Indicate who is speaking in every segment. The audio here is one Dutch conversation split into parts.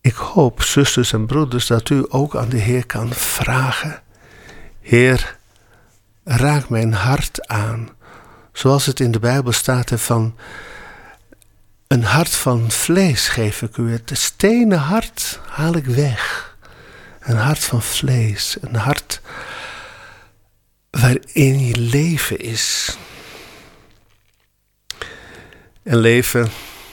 Speaker 1: Ik hoop, zusters en broeders, dat u ook aan de Heer kan vragen. Heer, raak mijn hart aan. Zoals het in de Bijbel staat, van een hart van vlees geef ik u. Het stenen hart haal ik weg. Een hart van vlees. Een hart waarin je leven is. En leven,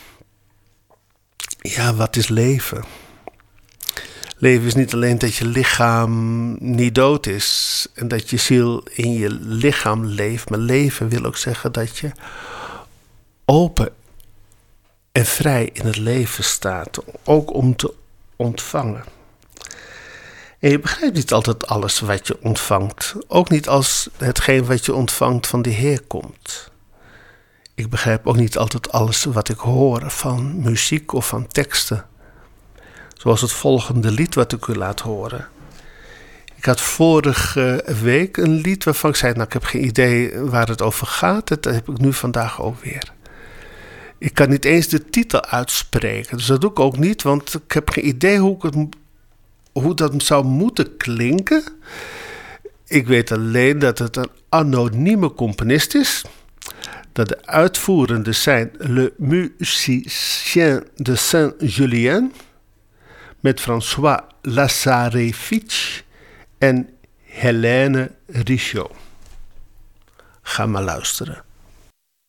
Speaker 1: ja, wat is leven? Leven is niet alleen dat je lichaam niet dood is en dat je ziel in je lichaam leeft. Maar leven wil ook zeggen dat je open en vrij in het leven staat. Ook om te ontvangen. En je begrijpt niet altijd alles wat je ontvangt. Ook niet als hetgeen wat je ontvangt van de Heer komt. Ik begrijp ook niet altijd alles wat ik hoor van muziek of van teksten. Zoals het volgende lied wat ik u laat horen. Ik had vorige week een lied waarvan ik zei, nou, ik heb geen idee waar het over gaat. Dat heb ik nu vandaag ook weer. Ik kan niet eens de titel uitspreken. Dus dat doe ik ook niet, want ik heb geen idee hoe dat zou moeten klinken. Ik weet alleen dat het een anonieme componist is. Dat de uitvoerenden zijn Le Musicien de Saint-Julien met François Lazarevich en Helene Richaud. Ga maar luisteren.